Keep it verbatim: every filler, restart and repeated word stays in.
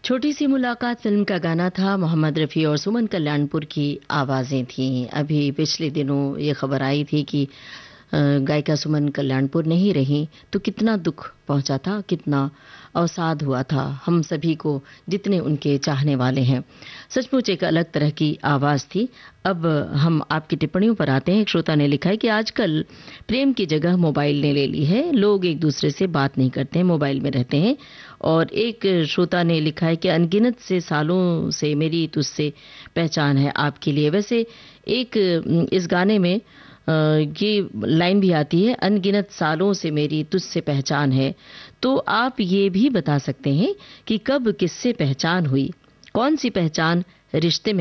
छोटी सी मुलाकात फिल्म का गाना था। मोहम्मद रफ़ी और सुमन कल्याणपुर की आवाज़ें थीं। अभी पिछले दिनों ये खबर आई थी कि गायिका सुमन कल्याणपुर नहीं रही तो कितना दुख पहुंचा था, कितना अवसाद हुआ था हम सभी को, जितने उनके चाहने वाले हैं। सचमुच एक अलग तरह की आवाज़ थी। अब हम आपकी टिप्पणियों पर आते हैं। एक श्रोता ने लिखा है कि आजकल प्रेम की जगह मोबाइल ने ले ली है। लोग एक दूसरे से बात नहीं करते हैं, मोबाइल में रहते हैं। और एक श्रोता ने लिखा है कि अनगिनत से सालों से मेरी तुझसे पहचान है आपके लिए। वैसे एक इस गाने में ये लाइन भी आती है, अनगिनत सालों से मेरी तुझसे पहचान है। तो आप ये भी बता सकते हैं कि कब किससे पहचान हुई, कौन सी पहचान रिश्ते में